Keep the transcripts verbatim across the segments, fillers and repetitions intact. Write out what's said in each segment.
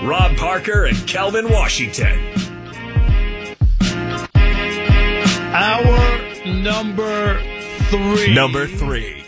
Rob Parker and Kelvin Washington. Hour number three. Number three.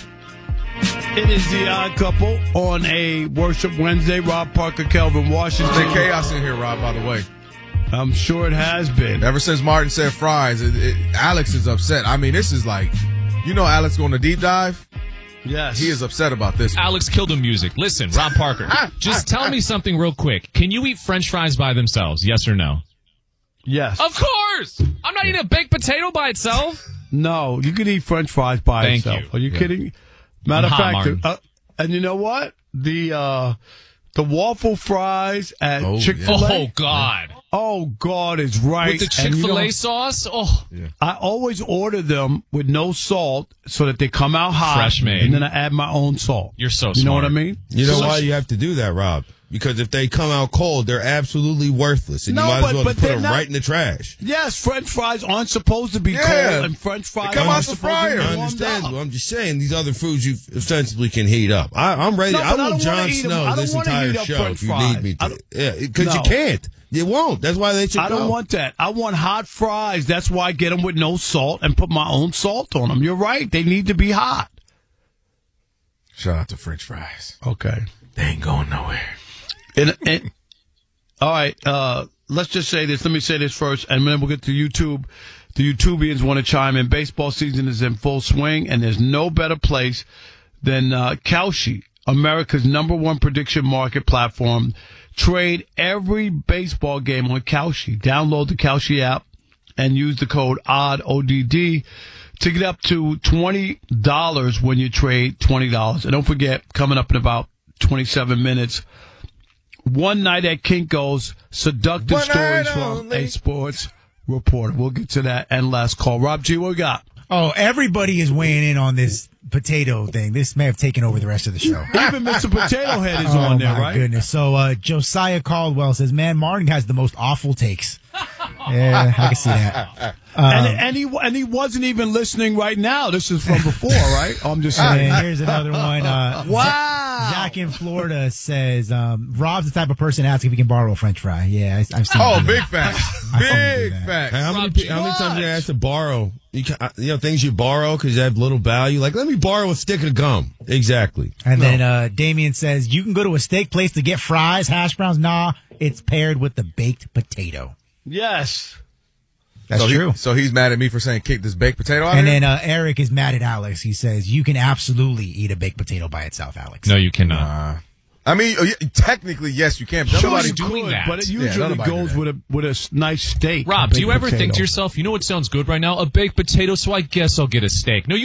It is the Odd Couple on a Worship Wednesday. Rob Parker, Kelvin Washington. There's been chaos in here, Rob, by the way. I'm sure it has been. Ever since Martin said fries, it, it, Alex is upset. I mean, this is like, you know Alex going to deep dive? Yes. He is upset about this one. Alex Kildum music. Listen, Rob Parker, just tell me something real quick. Can you eat French fries by themselves, yes or no? Yes. Of course! I'm not eating a baked potato by itself. No, you can eat French fries by Thank itself. you. Are you Yeah. kidding? Matter I'm of hot, fact, Martin. uh, and you know what? The uh, the waffle fries at Oh, Chick-fil-A. Oh, God. Oh, God is right. With the And you Chick-fil-A know, sauce? Oh, I always order them with no salt so that they come out hot. Fresh made. And then I add my own salt. You're so You know smart. what I mean? You know So- why you have to do that, Rob? Because if they come out cold, they're absolutely worthless, and No, you might but- as well but just put they're them not- right in the trash. Yes, French fries aren't supposed to be Yeah. cold, and French fries They come aren't out the supposed fryer. to be I warmed understand. up. Well, I'm just saying these other foods you ostensibly can heat up. I, I'm ready. No, I but I will don't Jon wanna eat 'em. I Snow don't this wanna entire heat up show French if you fries. need me I to. don't- Yeah, because No. you can't. You won't. That's why they should I don't go. want that. I want hot fries. That's why I get them with no salt and put my own salt on them. You're right. They need to be hot. Shout out to French fries. Okay. They ain't going nowhere. And, and all right, uh, let's just say this. Let me say this first, and then we'll get to YouTube. The YouTubians want to chime in. Baseball season is in full swing, and there's no better place than uh, Kalshi, America's number one prediction market platform. Trade every baseball game on Kalshi. Download the Kalshi app and use the code O D D, O D D, to get up to twenty dollars when you trade twenty dollars. And don't forget, coming up in about twenty-seven minutes, One Night at Kinko's, seductive One stories night from only. a sports reporter. We'll get to that and last call. Rob G, what we got? Oh, everybody is weighing in on this potato thing. This may have taken over the rest of the show. Even Mister Potato Head is oh, on there, my right? goodness. So uh, Josiah Caldwell says, man, Martin has the most awful takes. Yeah, I can see that. Um, and, and he and he wasn't even listening right now. This is from before, right? I'm just saying. and here's another one. Uh, Wow. Zach in Florida says, um, Rob's the type of person to ask if he can borrow a French fry. Yeah, I, I've seen Oh, him do big that. facts. I fucking Big do that. facts. Hey, how many, Rob pe- G. how many times What? you asked to borrow? You, can, uh, you know, things you borrow because you have little value. Like, let me borrow a stick of gum. Exactly. And then uh, Damien says, you can go to a steak place to get fries, hash browns. Nah, it's paired with the baked potato. Yes. That's so he- true. so he's mad at me for saying kick this baked potato out And of here? then uh, Eric is mad at Alex. He says, you can absolutely eat a baked potato by itself, Alex. No, you cannot. Uh, I mean, uh, technically, yes, you can. But Sure, nobody you doing could, that. but it Yeah, usually nobody do goes that. with a with a s- nice steak. Rob, a do you baked ever think potato. to yourself, you know what sounds good right now? A baked potato, so I guess I'll get a steak. No, you